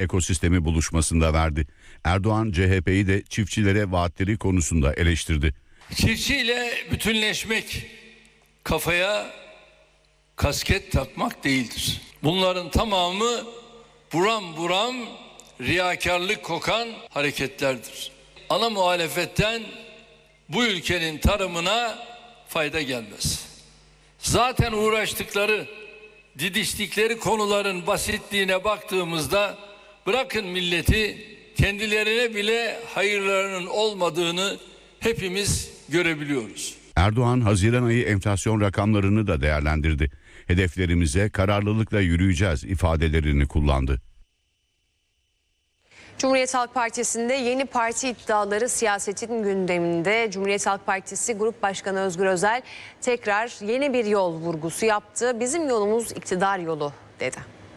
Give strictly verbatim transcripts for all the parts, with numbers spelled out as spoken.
ekosistemi buluşmasında verdi. Erdoğan C H P'yi de çiftçilere vaatleri konusunda eleştirdi. Çiftçiyle bütünleşmek kafaya kasket takmak değildir. Bunların tamamı buram buram riyakarlık kokan hareketlerdir. Ana muhalefetten bu ülkenin tarımına fayda gelmez. Zaten uğraştıkları, didiştikleri konuların basitliğine baktığımızda bırakın milleti, kendilerine bile hayırlarının olmadığını hepimiz görebiliyoruz. Erdoğan Haziran ayı enflasyon rakamlarını da değerlendirdi. Hedeflerimize kararlılıkla yürüyeceğiz ifadelerini kullandı. Cumhuriyet Halk Partisi'nde yeni parti iddiaları siyasetin gündeminde. Cumhuriyet Halk Partisi Grup Başkanı Özgür Özel tekrar yeni bir yol vurgusu yaptı. Bizim yolumuz iktidar yolu dedi.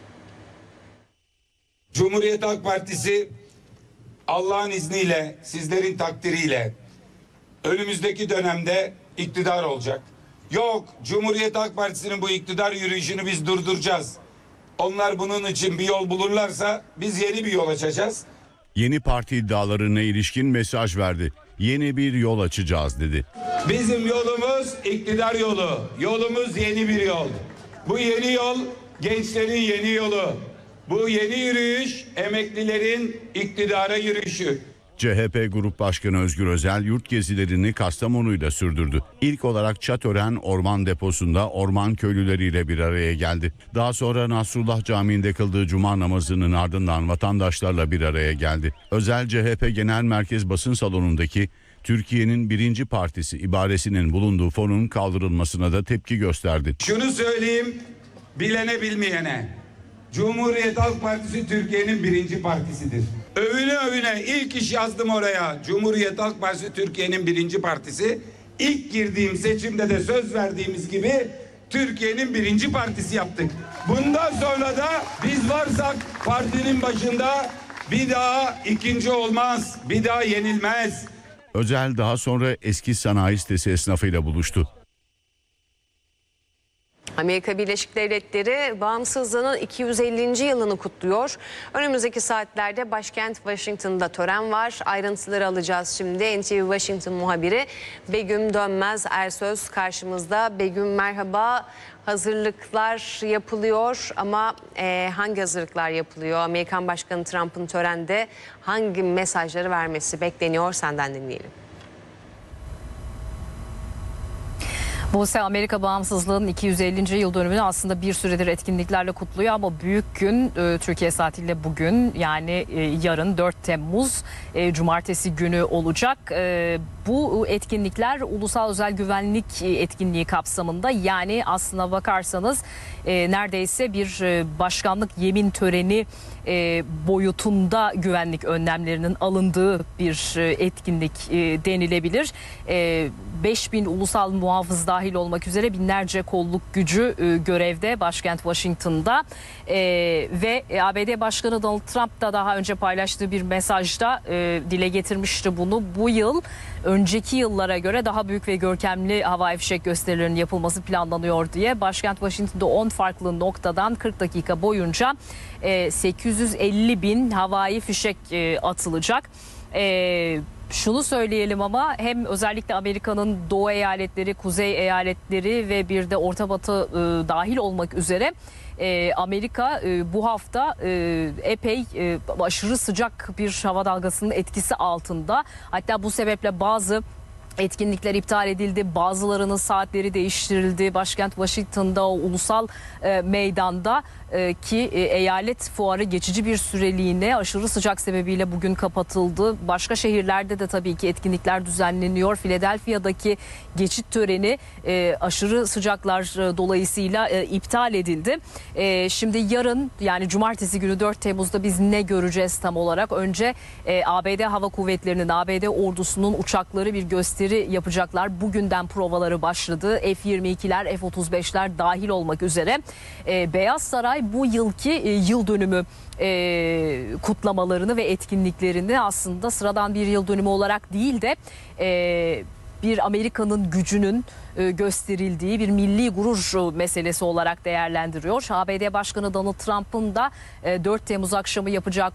Cumhuriyet Halk Partisi Allah'ın izniyle, sizlerin takdiriyle önümüzdeki dönemde iktidar olacak. Yok, Cumhuriyet Halk Partisi'nin bu iktidar yürüyüşünü biz durduracağız. Onlar bunun için bir yol bulurlarsa biz yeni bir yol açacağız. Yeni parti iddialarına ilişkin mesaj verdi. Yeni bir yol açacağız dedi. Bizim yolumuz iktidar yolu. Yolumuz yeni bir yol. Bu yeni yol gençlerin yeni yolu. Bu yeni yürüyüş emeklilerin iktidara yürüyüşü. C H P Grup Başkanı Özgür Özel yurt gezilerini Kastamonu'yla sürdürdü. İlk olarak Çatören Orman Deposu'nda orman köylüleriyle bir araya geldi. Daha sonra Nasrullah Camii'nde kıldığı cuma namazının ardından vatandaşlarla bir araya geldi. Özel C H P Genel Merkez Basın Salonu'ndaki Türkiye'nin birinci partisi ibaresinin bulunduğu fonun kaldırılmasına da tepki gösterdi. Şunu söyleyeyim bilene bilmeyene. Cumhuriyet Halk Partisi Türkiye'nin birinci partisidir. Övüne övüne ilk iş yazdım oraya. Cumhuriyet Halk Partisi Türkiye'nin birinci partisi. İlk girdiğim seçimde de söz verdiğimiz gibi Türkiye'nin birinci partisi yaptık. Bundan sonra da biz varsak partinin başında bir daha ikinci olmaz, bir daha yenilmez. Özel daha sonra eski sanayi sitesi esnafıyla buluştu. Amerika Birleşik Devletleri bağımsızlığının iki yüz ellinci yılını kutluyor. Önümüzdeki saatlerde başkent Washington'da tören var. Ayrıntıları alacağız şimdi. N T V Washington muhabiri Begüm Dönmez Ersöz karşımızda. Begüm merhaba. Hazırlıklar yapılıyor ama e, hangi hazırlıklar yapılıyor? Amerikan Başkanı Trump'ın törende hangi mesajları vermesi bekleniyor? Senden dinleyelim. Buse, Amerika bağımsızlığının iki yüz ellinci yıl dönümünü aslında bir süredir etkinliklerle kutluyor ama büyük gün e, Türkiye saatiyle bugün, yani e, yarın dört Temmuz e, Cumartesi günü olacak. E, bu etkinlikler ulusal özel güvenlik etkinliği kapsamında, yani aslına bakarsanız e, neredeyse bir e, başkanlık yemin töreni e, boyutunda güvenlik önlemlerinin alındığı bir e, etkinlik e, denilebilir. E, beş bin ulusal muhafız dahil olmak üzere binlerce kolluk gücü e, görevde başkent Washington'da e, ve A B D Başkanı Donald Trump da daha önce paylaştığı bir mesajda e, dile getirmişti bunu. Bu yıl önceki yıllara göre daha büyük ve görkemli havai fişek gösterilerinin yapılması planlanıyor diye. Başkent Washington'da on farklı noktadan kırk dakika boyunca e, sekiz yüz elli bin havai fişek e, atılacak. E, Şunu söyleyelim ama hem özellikle Amerika'nın doğu eyaletleri, kuzey eyaletleri ve bir de Orta Batı e, dahil olmak üzere e, Amerika e, bu hafta e, epey e, aşırı sıcak bir hava dalgasının etkisi altında. Hatta bu sebeple bazı etkinlikler iptal edildi, bazılarının saatleri değiştirildi. Başkent Washington'da o ulusal e, meydanda e, ki e, eyalet fuarı geçici bir süreliğine aşırı sıcak sebebiyle bugün kapatıldı. Başka şehirlerde de tabii ki etkinlikler düzenleniyor. Philadelphia'daki geçit töreni e, aşırı sıcaklar e, dolayısıyla e, iptal edildi. E, şimdi yarın, yani Cumartesi günü dört Temmuz'da biz ne göreceğiz tam olarak? Önce e, A B D Hava Kuvvetleri'nin, A B D ordusunun uçakları bir gösteri yapacaklar. Bugünden provaları başladı. F yirmi ikiler, F otuz beşler dahil olmak üzere. Ee, Beyaz Saray bu yılki e, yıl dönümü e, kutlamalarını ve etkinliklerini aslında sıradan bir yıl dönümü olarak değil de e, bir Amerika'nın gücünün e, gösterildiği bir milli gurur meselesi olarak değerlendiriyor. A B D Başkanı Donald Trump'ın da e, dört Temmuz akşamı yapacağı